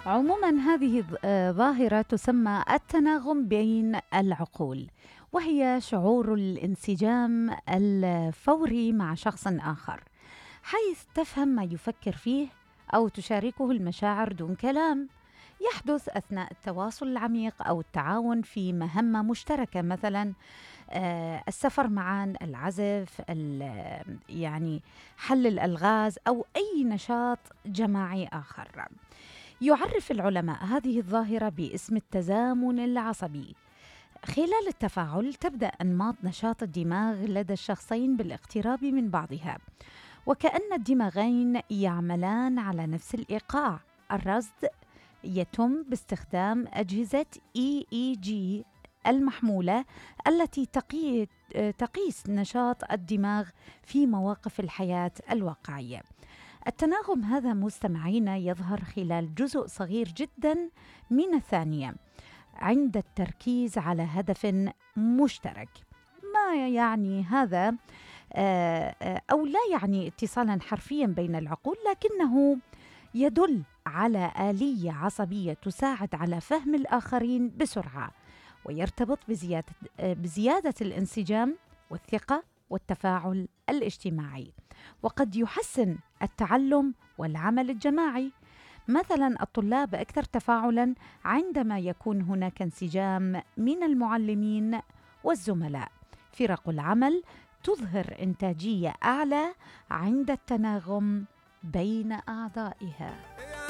عموما هذه ظاهرة تسمى التناغم بين العقول، وهي شعور الانسجام الفوري مع شخص آخر، حيث تفهم ما يفكر فيه أو تشاركه المشاعر دون كلام. يحدث أثناء التواصل العميق أو التعاون في مهمة مشتركة، مثلا السفر معا، العزف، يعني حل الألغاز أو أي نشاط جماعي آخر. يعرف العلماء هذه الظاهرة باسم التزامن العصبي. خلال التفاعل تبدأ أنماط نشاط الدماغ لدى الشخصين بالاقتراب من بعضها، وكأن الدماغين يعملان على نفس الإيقاع. الرصد يتم باستخدام أجهزة EEG المحمولة التي تقيس نشاط الدماغ في مواقف الحياة الواقعية. التناغم هذا مستمعين يظهر خلال جزء صغير جدا من الثانية عند التركيز على هدف مشترك. ما يعني هذا أو لا يعني اتصالا حرفيا بين العقول، لكنه يدل على آلية عصبية تساعد على فهم الآخرين بسرعة، ويرتبط بزيادة الانسجام والثقة والتفاعل الاجتماعي، وقد يحسن التعلم والعمل الجماعي. مثلا الطلاب أكثر تفاعلا عندما يكون هناك انسجام من المعلمين والزملاء. فرق العمل تظهر إنتاجية أعلى عند التناغم بين أعضائها.